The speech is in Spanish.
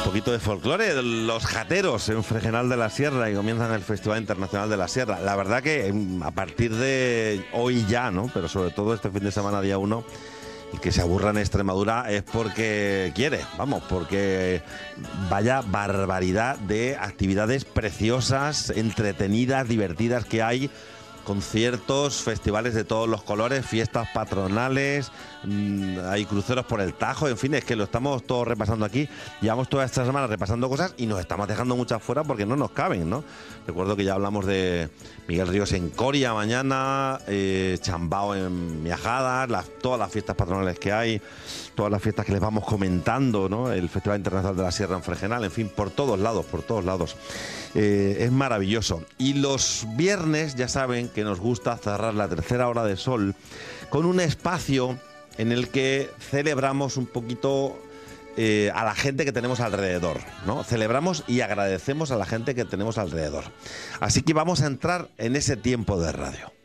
poquito de folclore, los jateros en Fregenal de la Sierra, y comienzan el Festival Internacional de la Sierra. La verdad que a partir de hoy ya, ¿no? Pero sobre todo este fin de semana, día 1, el que se aburra en Extremadura es porque quiere, vamos, porque vaya barbaridad de actividades preciosas, entretenidas, divertidas que hay. Conciertos, festivales de todos los colores, fiestas patronales, hay cruceros por el Tajo, en fin, es que lo estamos todos repasando aquí. Llevamos toda esta semana repasando cosas y nos estamos dejando muchas fuera porque no nos caben, ¿no? Recuerdo que ya hablamos de Miguel Ríos en Coria mañana, Chambao en Miajadas, todas las fiestas patronales que hay, todas las fiestas que les vamos comentando, ¿no? El Festival Internacional de la Sierra en Fregenal, en fin, por todos lados, por todos lados. Es maravilloso. Y los viernes, ya saben que nos gusta cerrar la tercera hora de sol con un espacio en el que celebramos un poquito a la gente que tenemos alrededor, ¿no? Celebramos y agradecemos a la gente que tenemos alrededor. Así que vamos a entrar en ese tiempo de radio.